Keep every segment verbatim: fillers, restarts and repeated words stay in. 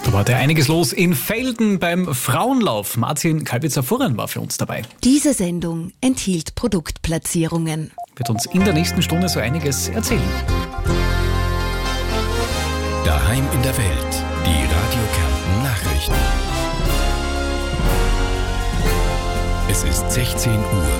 Aber heute einiges los in Velden beim Frauenlauf. Martin Kalbitzer-Furren war für uns dabei. Diese Sendung enthielt Produktplatzierungen. Wird uns in der nächsten Stunde so einiges erzählen. Daheim in der Welt, die Radio Kärnten Nachrichten. Es ist sechzehn Uhr.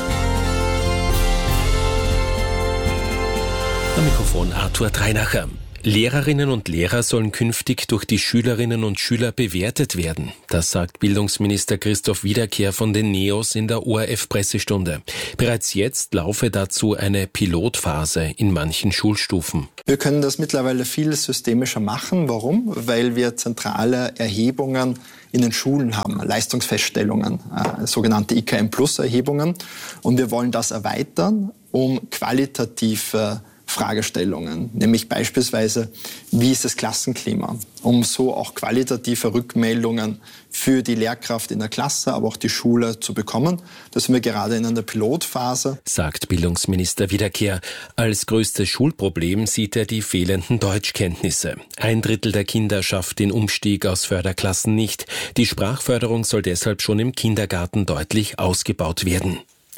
Am Mikrofon Arthur Dreinacher. Lehrerinnen und Lehrer sollen künftig durch die Schülerinnen und Schüler bewertet werden. Das sagt Bildungsminister Christoph Wiederkehr von den NEOS in der O R F-Pressestunde. Bereits jetzt laufe dazu eine Pilotphase in manchen Schulstufen. Wir können das mittlerweile viel systemischer machen. Warum? Weil wir zentrale Erhebungen in den Schulen haben, Leistungsfeststellungen, äh, sogenannte I K M-Plus-Erhebungen. Und wir wollen das erweitern, um qualitative Fragestellungen, nämlich beispielsweise, wie ist das Klassenklima, um so auch qualitative Rückmeldungen für die Lehrkraft in der Klasse, aber auch die Schule zu bekommen. Da sind wir gerade in einer Pilotphase. Sagt Bildungsminister Wiederkehr. Als größtes Schulproblem sieht er die fehlenden Deutschkenntnisse. Ein Drittel der Kinder schafft den Umstieg aus Förderklassen nicht. Die Sprachförderung soll deshalb schon im Kindergarten deutlich ausgebaut werden.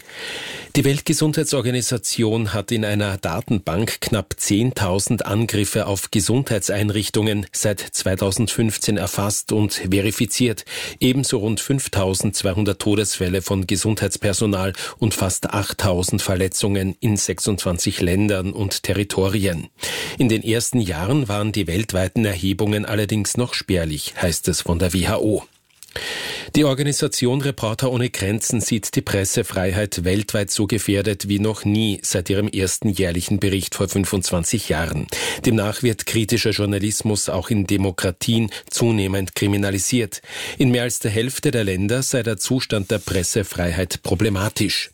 Die Weltgesundheitsorganisation hat in einer Datenbank knapp zehntausend Angriffe auf Gesundheitseinrichtungen seit zweitausendfünfzehn erfasst und verifiziert. Ebenso rund fünftausendzweihundert Todesfälle von Gesundheitspersonal und fast achttausend Verletzungen in sechsundzwanzig Ländern und Territorien. In den ersten Jahren waren die weltweiten Erhebungen allerdings noch spärlich, heißt es von der W H O. Die Organisation Reporter ohne Grenzen sieht die Pressefreiheit weltweit so gefährdet wie noch nie seit ihrem ersten jährlichen Bericht vor fünfundzwanzig Jahren. Demnach wird kritischer Journalismus auch in Demokratien zunehmend kriminalisiert. In mehr als der Hälfte der Länder sei der Zustand der Pressefreiheit problematisch.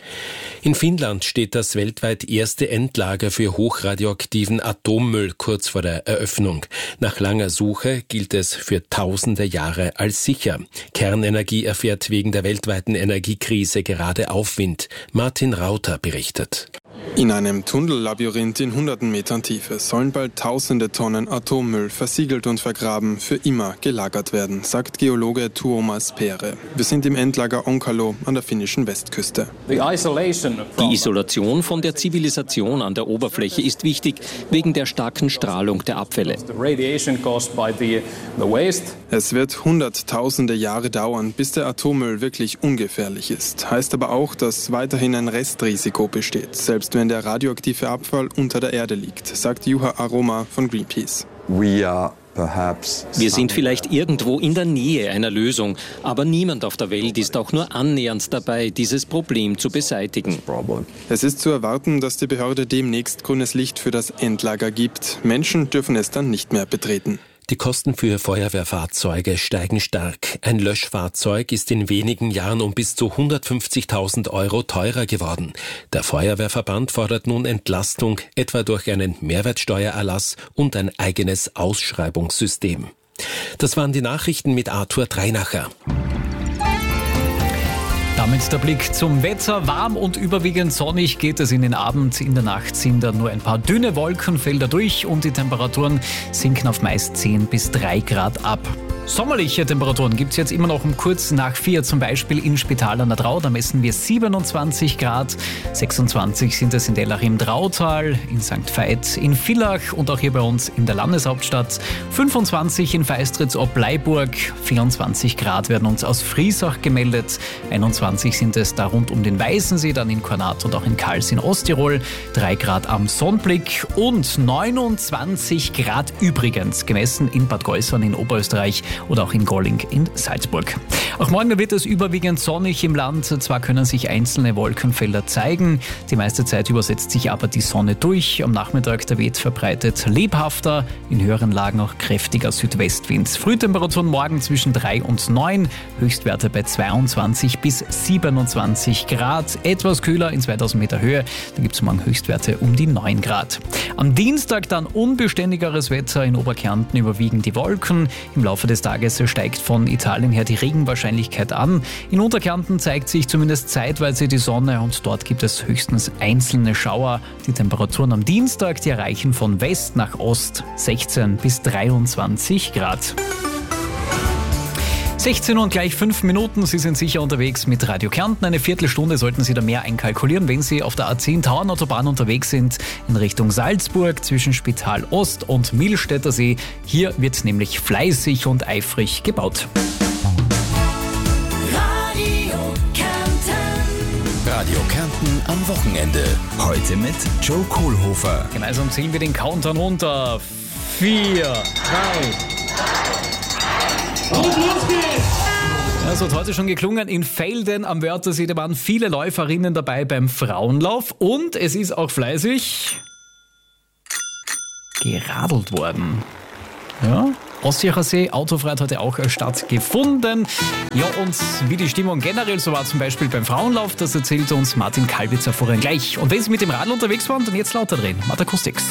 In Finnland steht das weltweit erste Endlager für hochradioaktiven Atommüll kurz vor der Eröffnung. Nach langer Suche gilt es für tausende Jahre als sicher. Kernenergie erfährt wegen der weltweiten Energiekrise gerade Aufwind. Martin Rauter berichtet. In einem Tunnellabyrinth in hunderten Metern Tiefe sollen bald tausende Tonnen Atommüll versiegelt und vergraben für immer gelagert werden, sagt Geologe Tuomas Pere. Wir sind im Endlager Onkalo an der finnischen Westküste. Die Isolation von der Zivilisation an der Oberfläche ist wichtig, wegen der starken Strahlung der Abfälle. Es wird hunderttausende Jahre dauern, bis der Atommüll wirklich ungefährlich ist. Heißt aber auch, dass weiterhin ein Restrisiko besteht, selbst wenn der radioaktive Abfall unter der Erde liegt, sagt Juha Aroma von Greenpeace. Wir sind vielleicht irgendwo in der Nähe einer Lösung, aber niemand auf der Welt ist auch nur annähernd dabei, dieses Problem zu beseitigen. Es ist zu erwarten, dass die Behörde demnächst grünes Licht für das Endlager gibt. Menschen dürfen es dann nicht mehr betreten. Die Kosten für Feuerwehrfahrzeuge steigen stark. Ein Löschfahrzeug ist in wenigen Jahren um bis zu hundertfünfzigtausend Euro teurer geworden. Der Feuerwehrverband fordert nun Entlastung, etwa durch einen Mehrwertsteuererlass und ein eigenes Ausschreibungssystem. Das waren die Nachrichten mit Arthur Dreinacher. Damit der Blick zum Wetter. Warm und überwiegend sonnig geht es in den Abend. In der Nacht ziehen dann nur ein paar dünne Wolkenfelder durch und die Temperaturen sinken auf meist zehn bis drei Grad ab. Sommerliche Temperaturen gibt es jetzt immer noch um kurz nach vier, zum Beispiel in Spital an der Drau. Da messen wir siebenundzwanzig Grad, sechsundzwanzig sind es in Dellach im Drautal, in Sankt Veit, in Villach und auch hier bei uns in der Landeshauptstadt. fünfundzwanzig in Feistritz ob Bleiburg, vierundzwanzig Grad werden uns aus Friesach gemeldet, einundzwanzig sind es da rund um den Weißensee, dann in Kornat und auch in Kals in Osttirol, drei Grad am Sonnblick und neunundzwanzig Grad übrigens gemessen in Bad Gäusern in Oberösterreich oder auch in Golling in Salzburg. Auch morgen wird es überwiegend sonnig im Land. Zwar können sich einzelne Wolkenfelder zeigen, die meiste Zeit über setzt sich aber die Sonne durch. Am Nachmittag der weht verbreitet lebhafter, in höheren Lagen auch kräftiger Südwestwind. Frühtemperaturen morgen zwischen drei und neun, Höchstwerte bei zweiundzwanzig bis siebenundzwanzig Grad. Etwas kühler in zweitausend Meter Höhe, da gibt es morgen Höchstwerte um die neun Grad. Am Dienstag dann unbeständigeres Wetter, in Oberkärnten überwiegen die Wolken. Im Laufe des Tages steigt von Italien her die Regenwahrscheinlichkeit an. In Unterkärnten zeigt sich zumindest zeitweise die Sonne und dort gibt es höchstens einzelne Schauer. Die Temperaturen am Dienstag, die erreichen von West nach Ost sechzehn bis dreiundzwanzig Grad. sechzehn Uhr und gleich fünf Minuten. Sie sind sicher unterwegs mit Radio Kärnten. Eine Viertelstunde sollten Sie da mehr einkalkulieren, wenn Sie auf der A zehn Tauernautobahn unterwegs sind in Richtung Salzburg zwischen Spital Ost und Millstätter See. Hier wird nämlich fleißig und eifrig gebaut. Radio Kärnten am Wochenende. Heute mit Joe Kohlhofer. Gemeinsam zählen wir den Countdown runter. Vier, drei. Und los geht's! Ja, es hat heute schon geklungen. In Velden am Wörthersee, da waren viele Läuferinnen dabei beim Frauenlauf. Und es ist auch fleißig geradelt worden. Ja, Ossiacher See, Autofrei hat heute auch stattgefunden. Ja, und wie die Stimmung generell so war, zum Beispiel beim Frauenlauf, das erzählte uns Martin Kalbitzer vorhin gleich. Und wenn Sie mit dem Radl unterwegs waren, dann jetzt lauter drehen. Matakustik.